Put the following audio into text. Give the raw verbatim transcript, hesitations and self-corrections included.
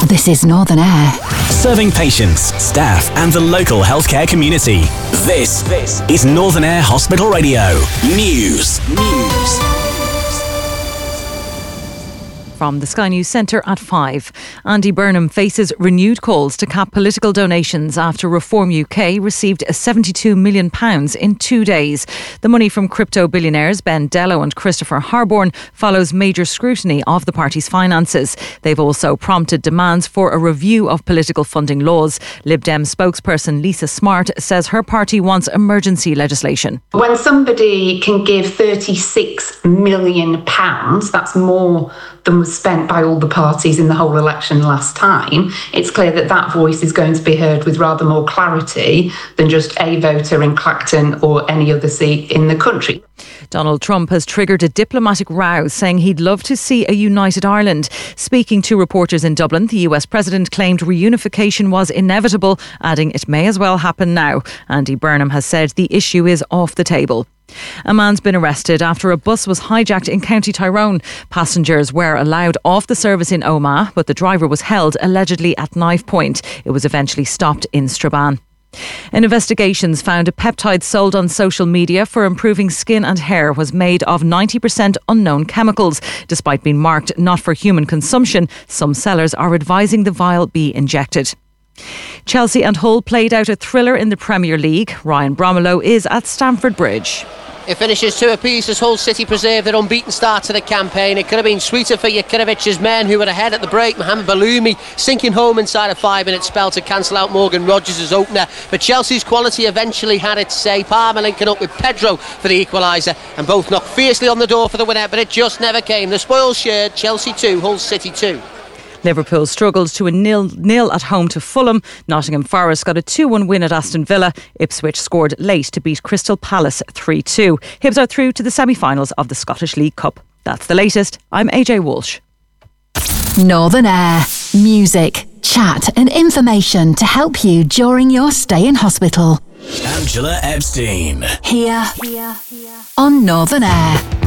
This is Northern Air. Serving patients, staff and the local healthcare community. This, this is Northern Air Hospital Radio. News. News. From the Sky News Centre at five. Andy Burnham faces renewed calls to cap political donations after Reform U K received seventy-two million pounds in two days. The money from crypto billionaires Ben Dello and Christopher Harborne follows major scrutiny of the party's finances. They've also prompted demands for a review of political funding laws. Lib Dem spokesperson Lisa Smart says her party wants emergency legislation. When somebody can give thirty-six million pounds, that's more than was spent by all the parties in the whole election last time, it's clear that that voice is going to be heard with rather more clarity than just a voter in Clacton or any other seat in the country. Donald Trump has triggered a diplomatic row, saying he'd love to see a united Ireland. Speaking to reporters in Dublin, the U S president claimed reunification was inevitable, adding it may as well happen now. Andy Burnham has said the issue is off the table. A man's been arrested after a bus was hijacked in County Tyrone. Passengers were allowed off the service in Omagh, but the driver was held allegedly at knife point. It was eventually stopped in Strabane. Investigations found a peptide sold on social media for improving skin and hair was made of ninety percent unknown chemicals. Despite being marked not for human consumption, some sellers are advising the vial be injected. Chelsea and Hull played out a thriller in the Premier League. Ryan Bromelow is at Stamford Bridge. It finishes two apiece as Hull City preserve their unbeaten start to the campaign. It could have been sweeter for Jakirovic's men, who were ahead at the break. Mohamed Baloumi sinking home inside a five-minute spell to cancel out Morgan Rogers' opener. But Chelsea's quality eventually had its say. Palmer linking up with Pedro for the equaliser, and both knocked fiercely on the door for the winner, but it just never came. The spoils shared, Chelsea two, Hull City two. Liverpool struggled to a nil-nil at home to Fulham. Nottingham Forest got a two one win at Aston Villa. Ipswich scored late to beat Crystal Palace three two. Hibs are through to the semi-finals of the Scottish League Cup. That's the latest. I'm A J Walsh. Northern Air. Music, chat and information to help you during your stay in hospital. Angela Epstein. Here, here, here. On Northern Air.